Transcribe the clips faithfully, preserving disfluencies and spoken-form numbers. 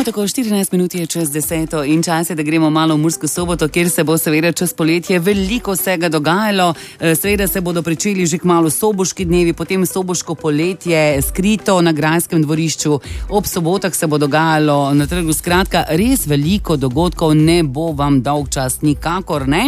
Ravno tako štirinajst minut je čez deseto in čas je, da gremo malo v Mursko Soboto, kjer se bo seveda čez poletje veliko vsega dogajalo. Seveda se bodo pričeli že kmalu soboški dnevi, potem soboško poletje, skrito na grajskem dvorišču, ob sobotah se bo dogajalo na trgu. Skratka, res veliko dogodkov, ne bo vam dolg čas, nikakor ne.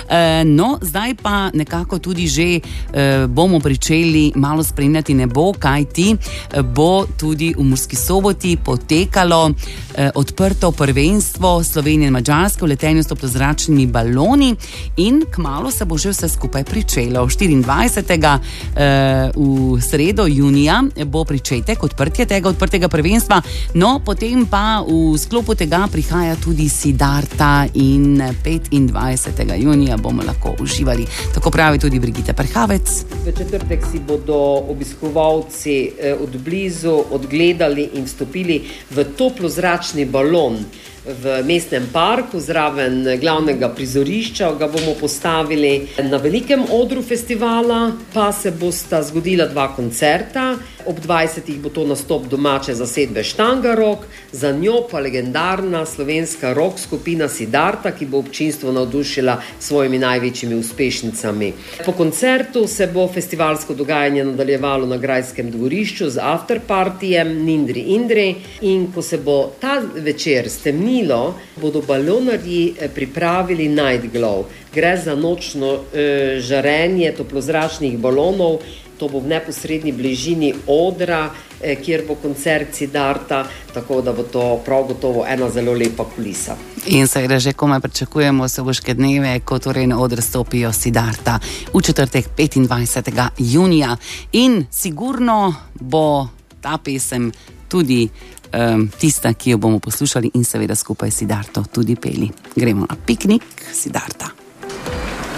No, zdaj pa nekako tudi že bomo pričeli malo spremljati nebo, kajti bo tudi v Murski Soboti potekalo eh, odprto prvenstvo Slovenije in Madžarske v letenju s toplozračnimi baloni in kmalu se bo že vse skupaj pričelo. štiriindvajsetega Eh, v sredo junija bo pričetek odprtje tega odprtega prvenstva, no potem pa v sklopu tega prihaja tudi Sidarta in petindvajsetega junija bomo lahko uživali. Tako pravi tudi Brigita Prhavec. V četrtek si bodo obiskovalci eh, od blizu odgledali in vstopili v toplozračni balon v mestnem parku zraven glavnega prizorišča. Ga bomo postavili na velikem odru festivala, pa se bosta zgodila dva koncerta. Ob dvajsetih bo to nastop domače zasedbe Štanga Rock, za njo pa legendarna slovenska rock skupina Sidarta, ki bo občinstvo navdušila svojimi največjimi uspešnicami. Po koncertu se bo festivalsko dogajanje nadaljevalo na grajskem dvorišču z afterpartijem Nindri Indri, in ko se bo ta večer stemnilo, bodo balonarji pripravili Night Glow. Gre za nočno e, žarenje toplozračnih balonov. To bo v neposrednji bližini odra, eh, kjer bo koncert Sidarta, tako da bo to prav gotovo ena zelo lepa kulisa. In seveda že komaj pričakujemo soboške dneve, ko torej na oder stopijo Sidarta v četrtek petindvajsetega junija. In sigurno bo ta pesem tudi um, tista, ki jo bomo poslušali in seveda skupaj Sidarto tudi peli. Gremo na piknik Sidarta.